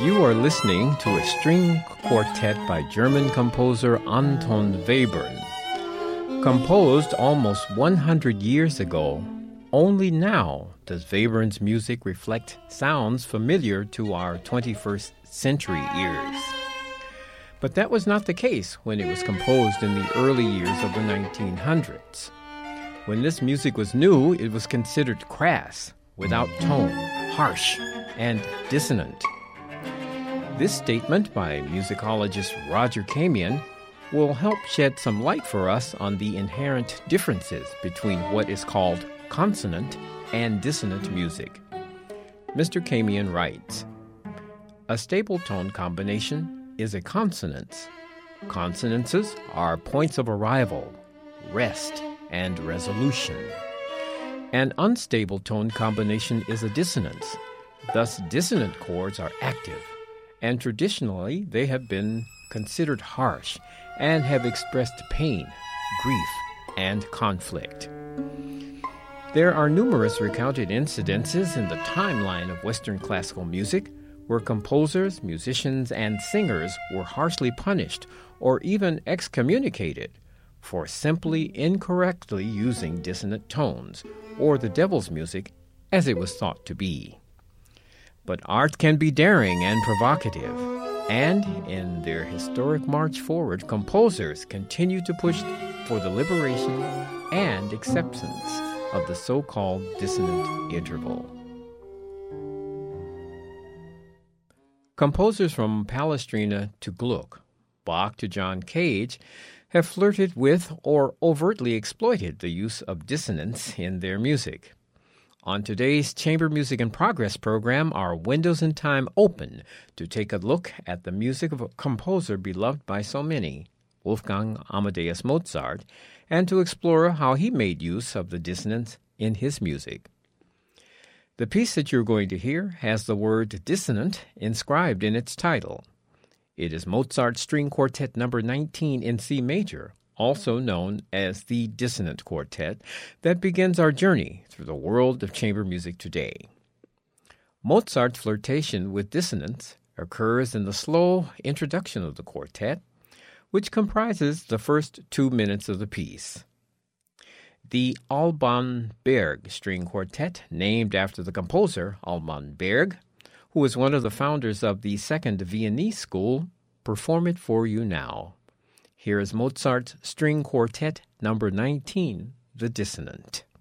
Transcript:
You are listening to a string quartet by German composer Anton Webern. Composed almost 100 years ago, only now does Webern's music reflect sounds familiar to our 21st century ears. But that was not the case when it was composed in the early years of the 1900s. When this music was new, it was considered crass, without tone, harsh, and dissonant. This statement by musicologist Roger Kamian will help shed some light for us on the inherent differences between what is called consonant and dissonant music. Mr. Kamian writes, "A stable tone combination is a consonance. Consonances are points of arrival, rest, and resolution. An unstable tone combination is a dissonance. Thus, dissonant chords are active, and traditionally they have been considered harsh and have expressed pain, grief, and conflict." There are numerous recounted incidences in the timeline of Western classical music where composers, musicians, and singers were harshly punished or even excommunicated for simply incorrectly using dissonant tones, or the devil's music as it was thought to be. But art can be daring and provocative, and in their historic march forward, composers continue to push for the liberation and acceptance of the so-called dissonant interval. Composers from Palestrina to Gluck, Bach to John Cage, have flirted with or overtly exploited the use of dissonance in their music. On today's Chamber Music in Progress program, our windows in time open to take a look at the music of a composer beloved by so many, Wolfgang Amadeus Mozart, and to explore how he made use of the dissonance in his music. The piece that you're going to hear has the word dissonant inscribed in its title. It is Mozart's String Quartet No. 19 in C major, also known as the Dissonant Quartet, that begins our journey through the world of chamber music today. Mozart's flirtation with dissonance occurs in the slow introduction of the quartet, which comprises the first 2 minutes of the piece. The Alban Berg String Quartet, named after the composer Alban Berg, who was one of the founders of the Second Viennese School, perform it for you now. Here is Mozart's String Quartet No. 19, The Dissonant.